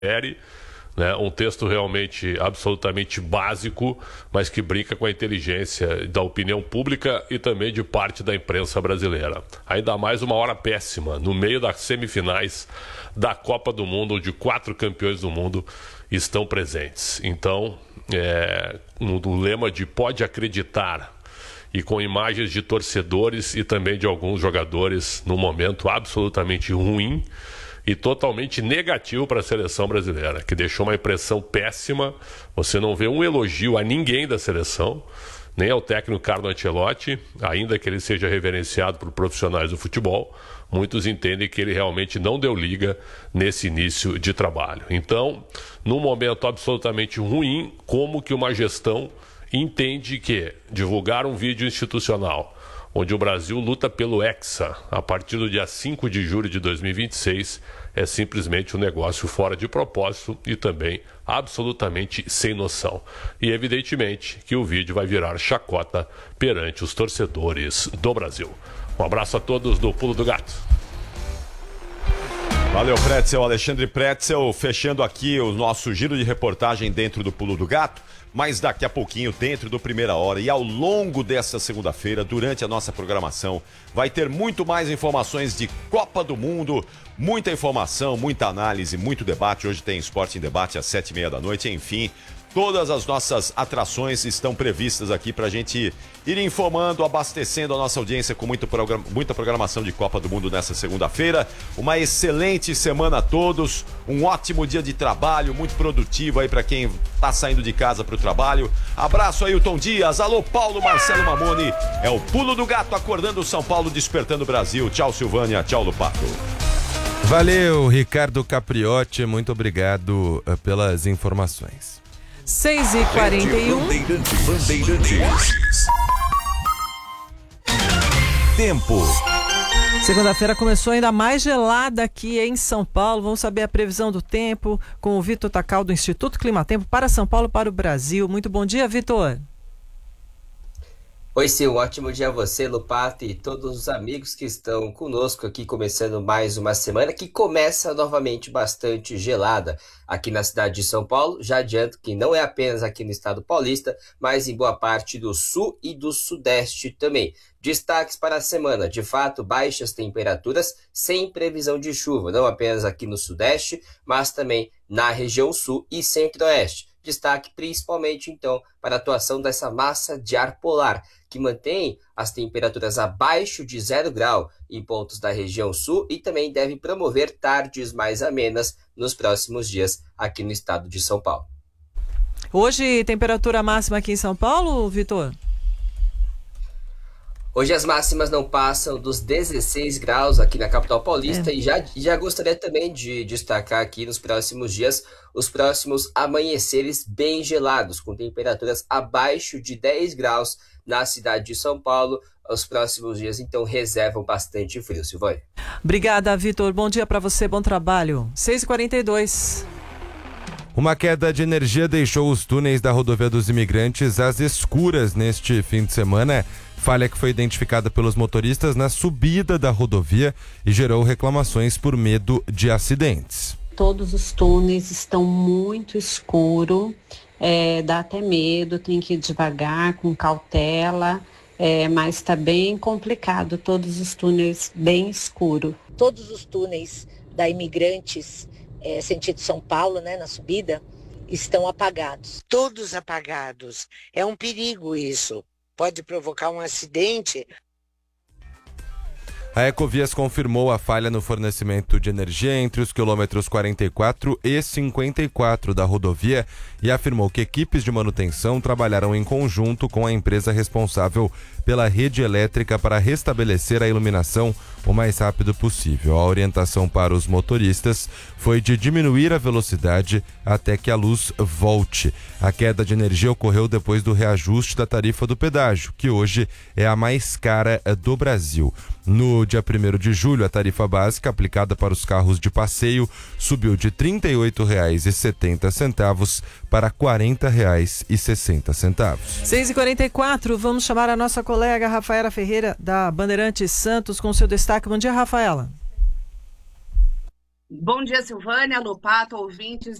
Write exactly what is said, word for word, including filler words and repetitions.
Né, um texto realmente absolutamente básico, mas que brinca com a inteligência da opinião pública e também de parte da imprensa brasileira. Ainda mais uma hora péssima, no meio das semifinais da Copa do Mundo, onde quatro campeões do mundo estão presentes. Então, é, no lema de pode acreditar, e com imagens de torcedores e também de alguns jogadores num momento absolutamente ruim e totalmente negativo para a seleção brasileira, que deixou uma impressão péssima. Você não vê um elogio a ninguém da seleção, nem ao técnico Carlo Ancelotti, ainda que ele seja reverenciado por profissionais do futebol. Muitos entendem que ele realmente não deu liga nesse início de trabalho. Então, num momento absolutamente ruim, como que uma gestão entende que divulgar um vídeo institucional onde o Brasil luta pelo Hexa a partir do dia cinco de julho de dois mil e vinte e seis, é simplesmente um negócio fora de propósito e também absolutamente sem noção. E evidentemente que o vídeo vai virar chacota perante os torcedores do Brasil. Um abraço a todos do Pulo do Gato. Valeu, Pretzel, Alexandre Pretzel, fechando aqui o nosso giro de reportagem dentro do Pulo do Gato. Mas daqui a pouquinho, dentro do Primeira Hora e ao longo dessa segunda-feira, durante a nossa programação, vai ter muito mais informações de Copa do Mundo, muita informação, muita análise, muito debate. Hoje tem Esporte em Debate às sete e meia da noite, enfim. Todas as nossas atrações estão previstas aqui para a gente ir informando, abastecendo a nossa audiência com muito programa, muita programação de Copa do Mundo nessa segunda-feira. Uma excelente semana a todos, um ótimo dia de trabalho, muito produtivo aí para quem está saindo de casa para o trabalho. Abraço, Ailton Dias, alô Paulo Marcelo Mamoni, é o Pulo do Gato acordando o São Paulo, despertando o Brasil. Tchau, Silvânia, tchau, Lupato. Valeu, Ricardo Capriotti, muito obrigado uh, pelas informações. seis e quarenta e um. Bandeirantes. Bandeirantes. Tempo. Segunda-feira começou ainda mais gelada aqui em São Paulo. Vamos saber a previsão do tempo com o Vitor Tacal do Instituto Climatempo para São Paulo, para o Brasil. Muito bom dia, Vitor. Oi, sim, um ótimo dia a você, Lupato, e todos os amigos que estão conosco aqui, começando mais uma semana que começa novamente bastante gelada aqui na cidade de São Paulo. Já adianto que não é apenas aqui no estado paulista, mas em boa parte do sul e do sudeste também. Destaques para a semana, de fato, baixas temperaturas sem previsão de chuva, não apenas aqui no sudeste, mas também na região sul e centro-oeste. Destaque principalmente, então, para a atuação dessa massa de ar polar, que mantém as temperaturas abaixo de zero grau em pontos da região sul e também deve promover tardes mais amenas nos próximos dias aqui no estado de São Paulo. Hoje, temperatura máxima aqui em São Paulo, Vitor? Hoje as máximas não passam dos dezesseis graus aqui na capital paulista, é. e já, já gostaria também de destacar aqui nos próximos dias os próximos amanheceres bem gelados, com temperaturas abaixo de dez graus na cidade de São Paulo. Os próximos dias, então, reservam bastante frio, Silvânia. Obrigada, Vitor. Bom dia para você, bom trabalho. seis e quarenta e dois. Uma queda de energia deixou os túneis da rodovia dos Imigrantes às escuras neste fim de semana. Falha que foi identificada pelos motoristas na subida da rodovia e gerou reclamações por medo de acidentes. Todos os túneis estão muito escuros, é, dá até medo, tem que ir devagar, com cautela, é, mas está bem complicado, todos os túneis bem escuros. Todos os túneis da Imigrantes, é, sentido São Paulo, né, na subida, estão apagados. Todos apagados, é um perigo isso. Pode provocar um acidente. A Ecovias confirmou a falha no fornecimento de energia entre os quilômetros quarenta e quatro e cinquenta e quatro da rodovia e afirmou que equipes de manutenção trabalharam em conjunto com a empresa responsável pela rede elétrica para restabelecer a iluminação o mais rápido possível. A orientação para os motoristas foi de diminuir a velocidade até que a luz volte. A queda de energia ocorreu depois do reajuste da tarifa do pedágio, que hoje é a mais cara do Brasil. No dia primeiro de julho, a tarifa básica aplicada para os carros de passeio subiu de trinta e oito reais e setenta centavos para quarenta reais e sessenta centavos. seis e quarenta e quatro, vamos chamar a nossa colega Rafaela Ferreira, da Bandeirantes Santos, com seu destaque. Bom dia, Rafaela. Bom dia, Silvânia, Lopato, ouvintes